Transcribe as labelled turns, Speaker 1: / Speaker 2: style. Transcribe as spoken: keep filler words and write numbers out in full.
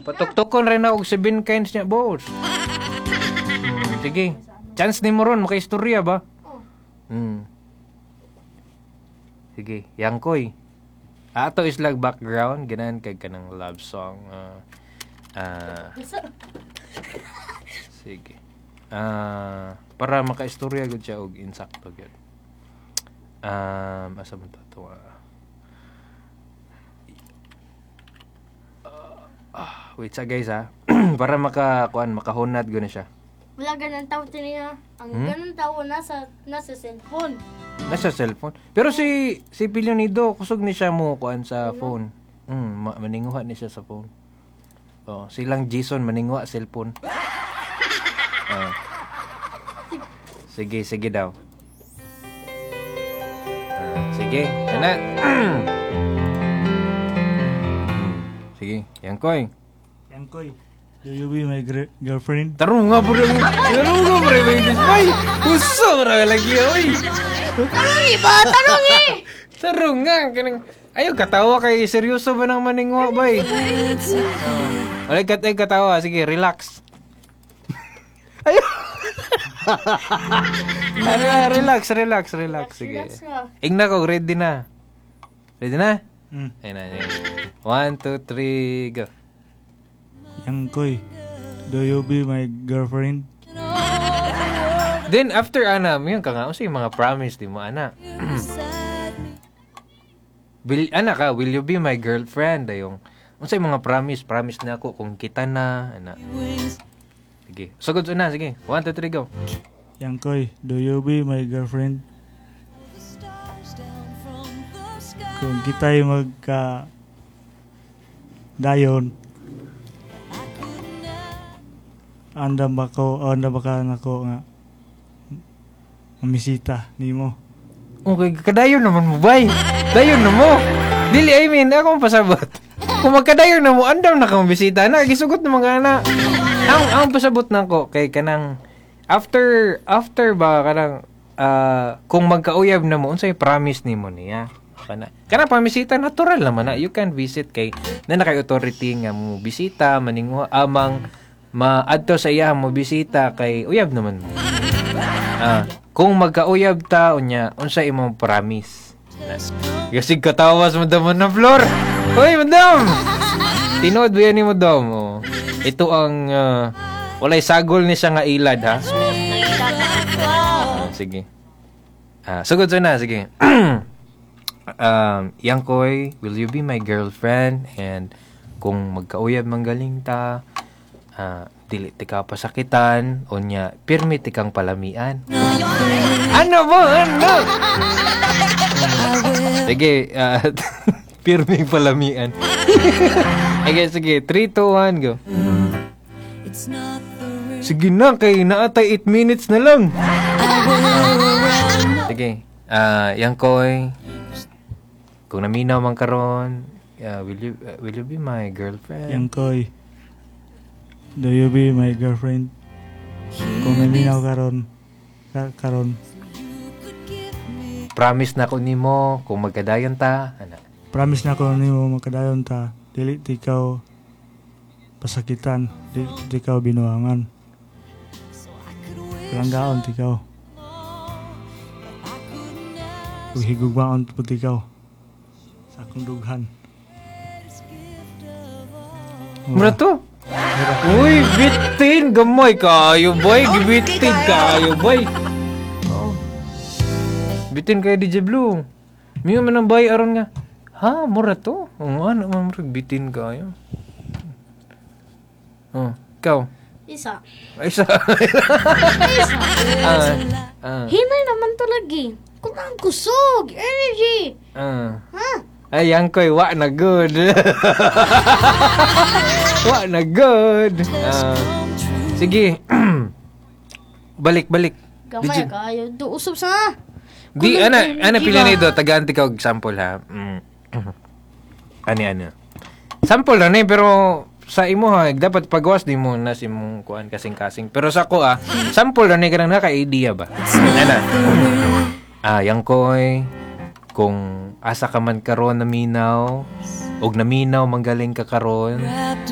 Speaker 1: patuktukon rin na og seven kinds niya, boss. Hmm, sige. Chance ni mo ron, makaistorya ba? Hmm. Sige, Yangkoy. Ato is like background, ganahan kay kanang love song. Uh, uh, sige. Uh, para makaistorya gud siya og insakto gyud. Um, asa man to? Uh, uh, wait sa guys ha. Para maka kuan makahunat gud na siya.
Speaker 2: Wala ganang tao niya. Ang hmm? ganang tao nasa nasa cellphone.
Speaker 1: Nasa cellphone. Pero si si Pilyonido kusog ni siya mo kuan sa phone. Mm, ma- maninguha ni siya sa phone. Oh, silang Jason maninguha cellphone. Oh. Sige, sige daw. Ah, sige, sana. Sige, Yangkoy.
Speaker 3: Yangkoy, do you be my gr- girlfriend?
Speaker 1: Tarong nga bro. Tarong nga bro. Ay, uso ra lagi oy.
Speaker 2: Tarong iba, tarong eh.
Speaker 1: Tarong nga kanang ayo katawa kay seryoso ba nang maningwa bay? Wala kat ay katawa, sige, relax. Ayo. relax, relax, relax, sige. Ingna ko ready na. Ready na?
Speaker 3: Mm.
Speaker 1: Ayun na. One, two, three, go.
Speaker 3: Yangkoy, do you be my girlfriend?
Speaker 1: Then after ana, yun ka nga, unsay mga promise di mo ana. Will ana ka, will you be my girlfriend dayong unsay mga promise, promise na ako kung kita na ana. Sige. Sugod na, sige. One, two, three, go.
Speaker 3: Yangkoy, do you be my girlfriend? Kung kita'y magka dayon, andam ako, andam baka nako nga mamisita nimo.
Speaker 1: Okay, kadayon naman mo, bay. Dayon na mo. Dili, I mean, ako pasabot. Kung magkadayon na mo, andam na kang bisita na. Gisugot na mga anak. Ang, ang pasabot na ko, kay kanang, after, after ba, kanang, uh, kung magkauyab na mo, unsay promise ni mo niya. Kana, kanang pamisita, natural naman na. You can visit kay, na nakay-authority nga mo bisita, maningo, amang, maadto sa iya mo bisita, kay uyab naman mo. Ah, kung magkauyab ta, unya, unsay imong promise. Kasi katawas mo daman na floor. Hoy, madam! Tinood ba yan ni madam? Oh. Ito ang uh, walay sagol ni siya nga ilad, ha? Ah, sige. Ah, sugod so na, sige. um, Yangkoy, will you be my girlfriend? And kung magkauyab manggaling ta, ah, dili ti ka pasakitan, unya, pirmi ti kang palamian. Ano mo? Ano? Sige, uh, pirming palamian. Okay, sige. three, two, one, go. Sige na, kay naatay eight minutes na lang. Sige. Uh, Yangkoy, kung naminaw man karon, uh, will you uh, will you be my girlfriend?
Speaker 3: Yangkoy, do you be my girlfriend? Kung naminaw karon, ka- karon.
Speaker 1: Promise na ko nimo kung magkadayon ta, ana.
Speaker 3: Promise na ko nimo magkadayon ta, dili tikaw pasakitan, dili tikaw binuangan. Langgaon tikaw. Uhigugmaon po tikaw. Sa akong dughan.
Speaker 1: Mura to? Uy, bitin! Gamoy kayo, boy! Gibitin kayo, boy! Bitin kayo, D J Blue. Miyo man ang bay aron nga. Ha, mura to? O nga naman, bitin kayo. Oh, ikaw?
Speaker 2: Isa.
Speaker 1: Isa.
Speaker 2: Isa.
Speaker 1: Ah, ah,
Speaker 2: Hinay naman to lagi. Kung ang kusog, energy.
Speaker 1: ah.
Speaker 2: Ha?
Speaker 1: Ay, Yangkoy, wa na good. Wa na good. Ah, sige. Balik, balik.
Speaker 2: Gamay kayo. Do usap sa.
Speaker 1: Di,
Speaker 2: Kung
Speaker 1: ana,
Speaker 2: nag-
Speaker 1: ana,
Speaker 2: di
Speaker 1: pila
Speaker 2: ba?
Speaker 1: nito, tagaan ka og sample ha. Mm. Ani, ano. Sample na ni, pero sa imo ha, dapat pagawas di mo na si mong kuan kasing-kasing. Pero sa ko ah, sample na ni, kanang naka-idea ba? Ana. Ah, Yangkoy, kung asa ka man karon naminaw, og naminaw manggaling ka karon,